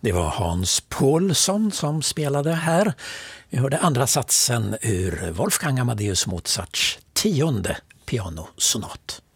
Det var Hans Paulsson som spelade här. Vi hörde andra satsen ur Wolfgang Amadeus Mozarts 10:e pianosonat.